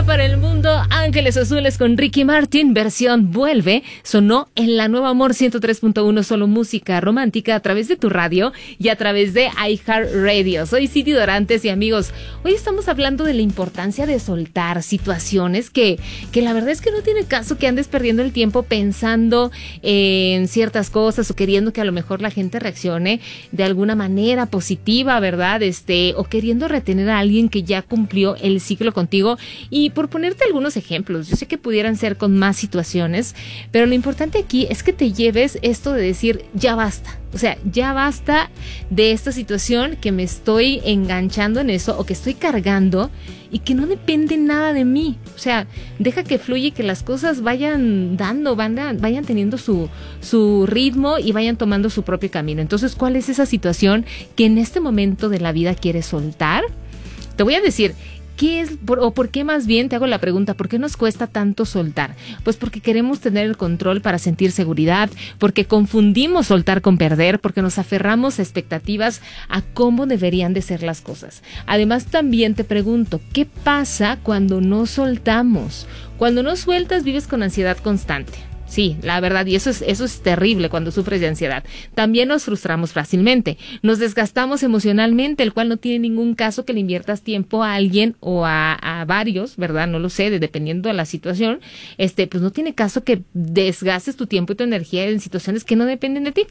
para el mundo, Ángeles Azules con Ricky Martin, versión Vuelve, sonó en la Nueva Amor 103.1, solo música romántica a través de tu radio y a través de iHeartRadio. Soy Cindy Dorantes y amigos, hoy estamos hablando de la importancia de soltar situaciones que la verdad es que no tiene caso que andes perdiendo el tiempo pensando en ciertas cosas o queriendo que a lo mejor la gente reaccione de alguna manera positiva, ¿verdad? O queriendo retener a alguien que ya cumplió el ciclo contigo. Y por ponerte algunos ejemplos, yo sé que pudieran ser con más situaciones, pero lo importante aquí es que te lleves esto de decir, ya basta. O sea, ya basta de esta situación que me estoy enganchando en eso o que estoy cargando y que no depende nada de mí. O sea, deja que fluya y que las cosas vayan vayan teniendo su ritmo y vayan tomando su propio camino. Entonces, ¿cuál es esa situación que en este momento de la vida quieres soltar? Te voy a decir, ¿qué es, o por qué más bien te hago la pregunta, ¿por qué nos cuesta tanto soltar? Pues porque queremos tener el control para sentir seguridad, porque confundimos soltar con perder, porque nos aferramos a expectativas a cómo deberían de ser las cosas. Además, también te pregunto, ¿qué pasa cuando no soltamos? Cuando no sueltas, vives con ansiedad constante. Sí, la verdad, y eso es terrible cuando sufres de ansiedad. También nos frustramos fácilmente, nos desgastamos emocionalmente, el cual no tiene ningún caso que le inviertas tiempo a alguien o a varios, ¿verdad? No lo sé, dependiendo de la situación, pues no tiene caso que desgastes tu tiempo y tu energía en situaciones que no dependen de ti.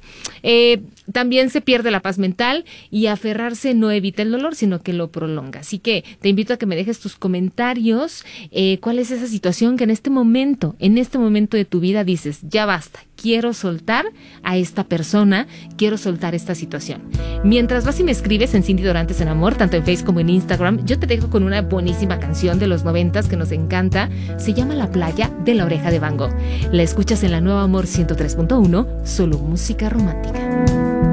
También se pierde la paz mental y aferrarse no evita el dolor, sino que lo prolonga. Así que te invito a que me dejes tus comentarios, cuál es esa situación que en este momento de tu vida dices, ya basta, quiero soltar a esta persona, quiero soltar esta situación. Mientras vas y me escribes en Cindy Dorantes en Amor, tanto en Facebook como en Instagram, yo te dejo con una buenísima canción de los 90s que nos encanta, se llama La Playa de la Oreja de Van Gogh. La escuchas en la Nueva Amor 103.1, solo música romántica.